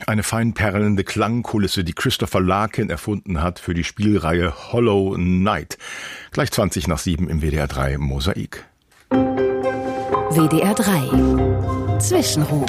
Eine fein perlende Klangkulisse, die Christopher Larkin erfunden hat für die Spielreihe Hollow Knight. Gleich 7:20 im WDR 3 Mosaik. WDR 3 Zwischenruf.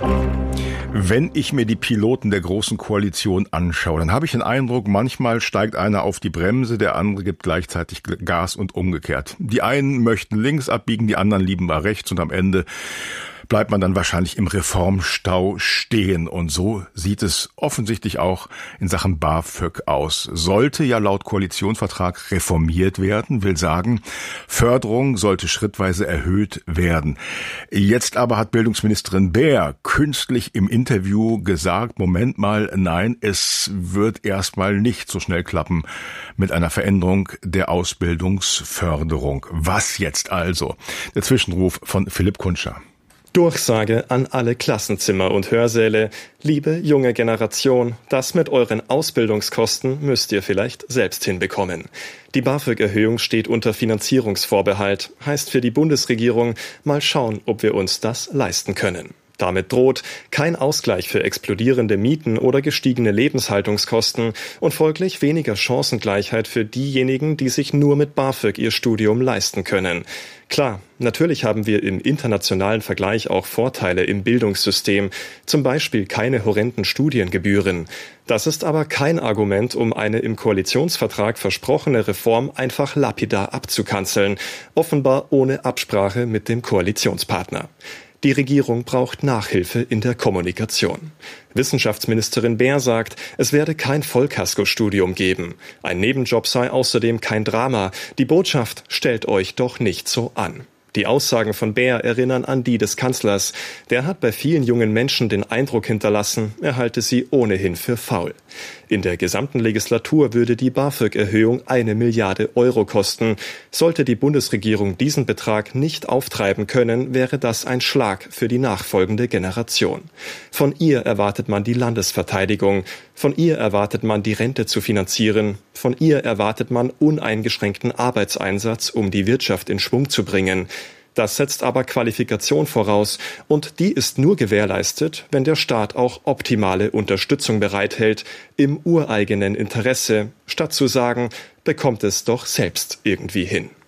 Wenn ich mir die Piloten der Großen Koalition anschaue, dann habe ich den Eindruck, manchmal steigt einer auf die Bremse, der andere gibt gleichzeitig Gas und umgekehrt. Die einen möchten links abbiegen, die anderen lieben mal rechts und am Ende bleibt man dann wahrscheinlich im Reformstau stehen. Und so sieht es offensichtlich auch in Sachen BAföG aus. Sollte ja laut Koalitionsvertrag reformiert werden, will sagen, Förderung sollte schrittweise erhöht werden. Jetzt aber hat Bildungsministerin Baer künstlich im Interview gesagt, Moment mal, nein, es wird erstmal nicht so schnell klappen mit einer Veränderung der Ausbildungsförderung. Was jetzt also? Der Zwischenruf von Philipp Kunscher. Durchsage an alle Klassenzimmer und Hörsäle. Liebe junge Generation, das mit euren Ausbildungskosten müsst ihr vielleicht selbst hinbekommen. Die BAföG-Erhöhung steht unter Finanzierungsvorbehalt. Heißt für die Bundesregierung, mal schauen, ob wir uns das leisten können. Damit droht kein Ausgleich für explodierende Mieten oder gestiegene Lebenshaltungskosten und folglich weniger Chancengleichheit für diejenigen, die sich nur mit BAföG ihr Studium leisten können. Klar, natürlich haben wir im internationalen Vergleich auch Vorteile im Bildungssystem, zum Beispiel keine horrenden Studiengebühren. Das ist aber kein Argument, um eine im Koalitionsvertrag versprochene Reform einfach lapidar abzukanzeln, offenbar ohne Absprache mit dem Koalitionspartner. Die Regierung braucht Nachhilfe in der Kommunikation. Wissenschaftsministerin Baer sagt, es werde kein Vollkaskostudium geben. Ein Nebenjob sei außerdem kein Drama. Die Botschaft: stellt euch doch nicht so an. Die Aussagen von Baer erinnern an die des Kanzlers. Der hat bei vielen jungen Menschen den Eindruck hinterlassen, er halte sie ohnehin für faul. In der gesamten Legislatur würde die BAföG-Erhöhung 1 Milliarde Euro kosten. Sollte die Bundesregierung diesen Betrag nicht auftreiben können, wäre das ein Schlag für die nachfolgende Generation. Von ihr erwartet man die Landesverteidigung. Von ihr erwartet man, die Rente zu finanzieren. Von ihr erwartet man uneingeschränkten Arbeitseinsatz, um die Wirtschaft in Schwung zu bringen. Das setzt aber Qualifikation voraus und die ist nur gewährleistet, wenn der Staat auch optimale Unterstützung bereithält, im ureigenen Interesse, statt zu sagen, bekommt es doch selbst irgendwie hin.